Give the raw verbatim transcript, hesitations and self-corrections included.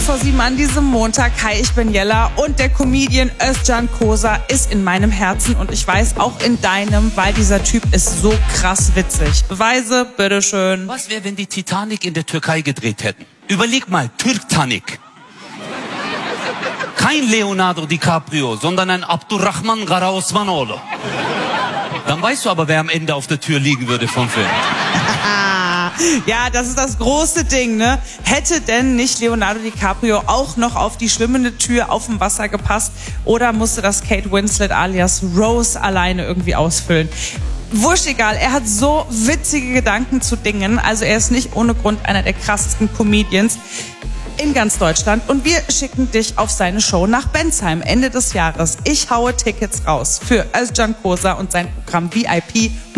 vor sieben an diesem Montag. Hi, ich bin Jella und der Comedian Özcan Kosa ist in meinem Herzen und ich weiß auch in deinem, weil dieser Typ ist so krass witzig. Beweise, bitteschön. Was wäre, wenn die Titanic in der Türkei gedreht hätten? Überleg mal, Türktanic. Kein Leonardo DiCaprio, sondern ein Abdurrahman Karaosmanoğlu. Dann weißt du aber, wer am Ende auf der Tür liegen würde vom Film. Ja, das ist das große Ding, ne? Hätte denn nicht Leonardo DiCaprio auch noch auf die schwimmende Tür auf dem Wasser gepasst oder musste das Kate Winslet alias Rose alleine irgendwie ausfüllen? Wurscht egal, er hat so witzige Gedanken zu Dingen, also er ist nicht ohne Grund einer der krassesten Comedians in ganz Deutschland und wir schicken dich auf seine Show nach Bensheim Ende des Jahres. Ich haue Tickets raus für Özcan Kosa und sein Programm V I P